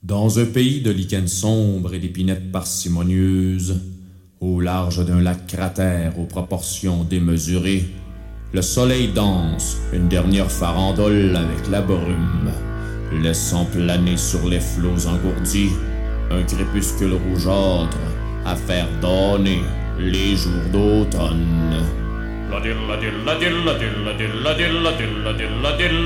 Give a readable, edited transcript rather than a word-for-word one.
Dans un pays de lichens sombres et d'épinettes parcimonieuses, au large d'un lac cratère aux proportions démesurées, le soleil danse une dernière farandole avec la brume, laissant planer sur les flots engourdis un crépuscule rougeâtre à faire donner les jours d'automne.